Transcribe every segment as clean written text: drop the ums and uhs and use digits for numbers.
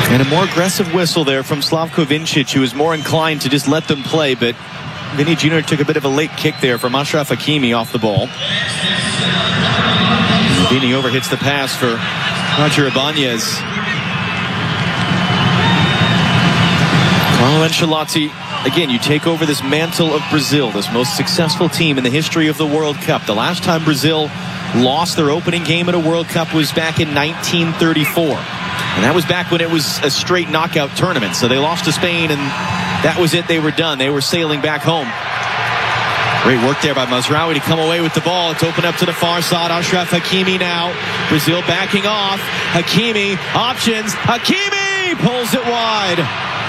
And a more aggressive whistle there from Slavko Vincic, who was more inclined to just let them play, but Vinny Jr. took a bit of a late kick there from Achraf Hakimi off the ball. Vinny overhits the pass for Roger Ibanez. Carlo Ancelotti, again, you take over this mantle of Brazil, this most successful team in the history of the World Cup. The last time Brazil lost their opening game at a World Cup was back in 1934. And that was back when it was a straight knockout tournament. So they lost to Spain, and that was it. They were done. They were sailing back home. Great work there by Mazraoui to come away with the ball. It's open up to the far side. Achraf Hakimi now. Brazil backing off. Hakimi, options. Hakimi pulls it wide.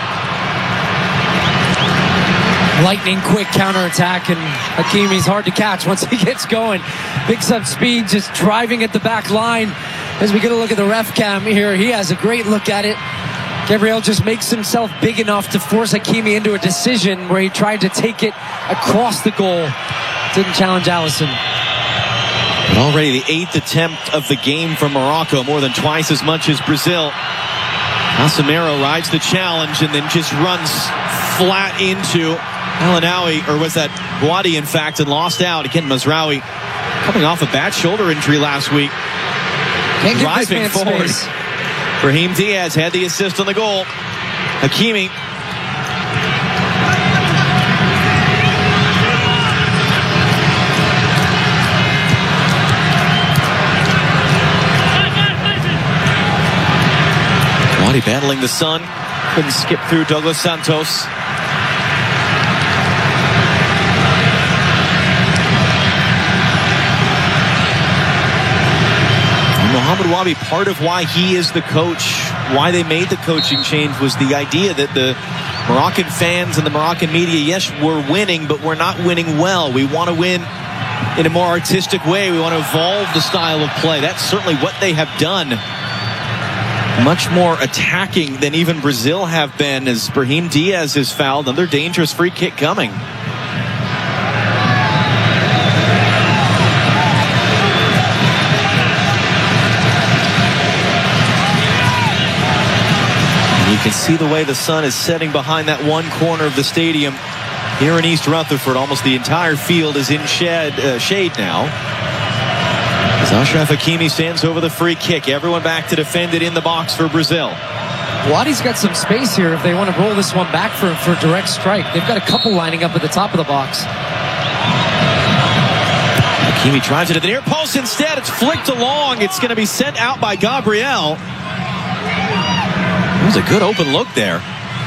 Lightning quick counterattack, and Hakimi's hard to catch once he gets going. Picks up speed, just driving at the back line. As we get a look at the ref cam here, he has a great look at it. Gabriel just makes himself big enough to force Hakimi into a decision where he tried to take it across the goal. Didn't challenge Alisson. But already the 8th attempt of the game from Morocco, more than twice as much as Brazil. Casemiro rides the challenge and then just runs flat into El-Ainaoui, or was that Boadi, in fact, and lost out. Again, Mazraoui coming off a bad shoulder injury last week. Can't give this man forward. space. Brahim Diaz had the assist on the goal. Hakimi. Boadi battling the sun. Couldn't skip through Douglas Santos. Mohamed Wabi, part of why he is the coach, why they made the coaching change, was the idea that the Moroccan fans and the Moroccan media, yes, we're winning, but we're not winning well. We want to win in a more artistic way. We want to evolve the style of play. That's certainly what they have done. Much more attacking than even Brazil have been, as Brahim Diaz is fouled. Another dangerous free kick coming. You can see the way the sun is setting behind that one corner of the stadium here in East Rutherford. Almost the entire field is in shade now. As Achraf Hakimi stands over the free kick. Everyone back to defend it in the box for Brazil. Wadi's got some space here if they want to roll this one back for a direct strike. They've got a couple lining up at the top of the box. Hakimi drives it to the near post instead. It's flicked along. It's going to be sent out by Gabriel. It was a good open look there.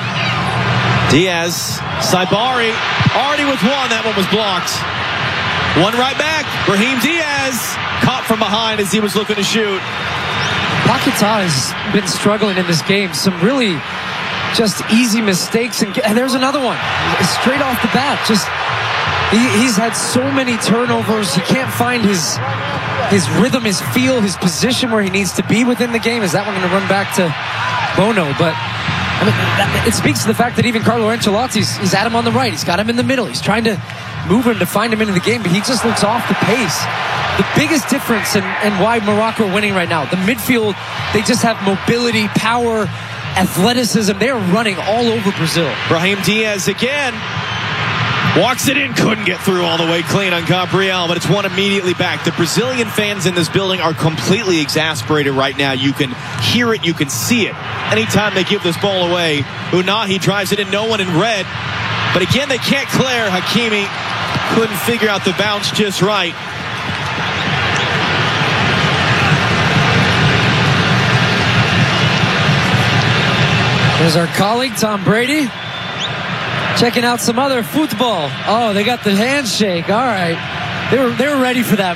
Diaz, Saibari, already with one. That one was blocked. One right back. Brahim Diaz caught from behind as he was looking to shoot. Paquetá has been struggling in this game. Some really just easy mistakes. And there's another one. Straight off the bat. He's had so many turnovers. He can't find his rhythm, his feel, his position where he needs to be within the game. Is that one going to run back to Bono? But I mean, it speaks to the fact that even Carlo Ancelotti's he's at him on the right. He's got him in the middle. He's trying to move him to find him into the game, but he just looks off the pace. The biggest difference and why Morocco are winning right now, the midfield, they just have mobility, power, athleticism. They are running all over Brazil. Brahim Diaz again. Walks it in, couldn't get through all the way clean on Gabriel, but it's one immediately back. The Brazilian fans in this building are completely exasperated right now. You can hear it, you can see it. Anytime they give this ball away, Unahi drives it in, no one in red. But again, they can't clear. Hakimi couldn't figure out the bounce just right. There's our colleague, Tom Brady. Checking out some other football. Oh, they got the handshake. All right. They were ready for that.